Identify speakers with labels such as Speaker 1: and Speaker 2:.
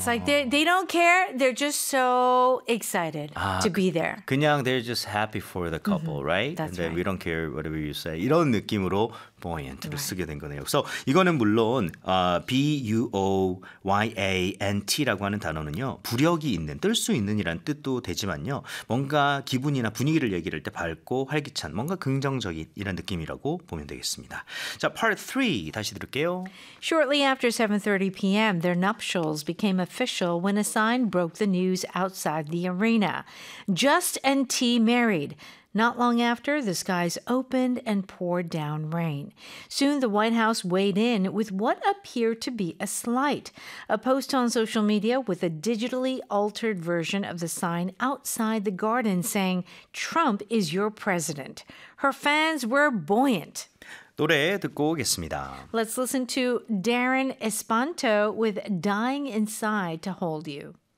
Speaker 1: It's like they don't care. They're just so excited to be there.
Speaker 2: 그냥 they're just happy for the couple, right?
Speaker 1: That's
Speaker 2: And then
Speaker 1: right.
Speaker 2: we don't care whatever you say. 이런 느낌으로 buoyant를 쓰게 된 거네요. So 이거는 물론 buoyant라고 하는 단어는요. 부력이 있는, 뜰 수 있는이란 뜻도 되지만요. 뭔가 기분이나 분위기를 얘기할 때 밝고 활기찬, 뭔가 긍정적인 이런 느낌이라고 보면 되겠습니다. 자, part 3 다시 들을게요.
Speaker 1: Shortly after 7:30 p.m., their nuptials became official when a sign broke the news outside the arena. Just and T married. Not long after, the skies opened and poured down rain. Soon, the White House weighed in with what appeared to be a slight. A post on social media with a digitally altered version of the sign outside the garden saying, "Trump is your president." Her fans were buoyant.
Speaker 2: 노래 듣고 오겠습니다.
Speaker 1: Let's listen to Darren Espanto with Dying Inside to Hold You.